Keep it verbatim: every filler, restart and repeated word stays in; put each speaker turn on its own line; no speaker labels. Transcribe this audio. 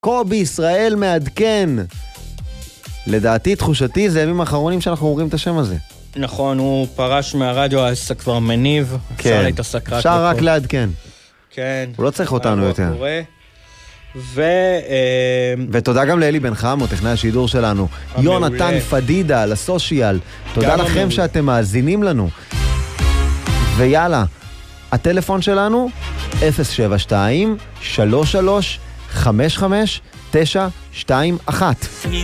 קובי ישראל מעדכן. לדעתי, תחושתי, זה ימים האחרונים שאנחנו אומרים את השם הזה.
נכון, הוא פרש מהרדיו, אז כבר מניב.
כן,
אפשר להתעסק רק
אפשר רק
לפה.
לעדכן.
כן.
הוא לא צריך אותנו יותר.
ו...
ותודה גם לאלי בן חמו, טכנאי השידור שלנו.
המעולה.
יונתן פדידה, לסושיאל. תודה לכם
המעולה.
שאתם מאזינים לנו. ויאללה, הטלפון שלנו, אפס שבע שתיים שלוש שלוש חמש חמש תשע שתיים אחת.